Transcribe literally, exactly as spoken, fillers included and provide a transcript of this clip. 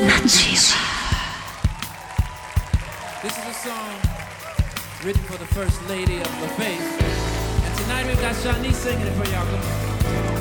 Nativa. This is a song written for the First Lady of the Faith. And tonight we've got Shanice singing it for y'all. Come on.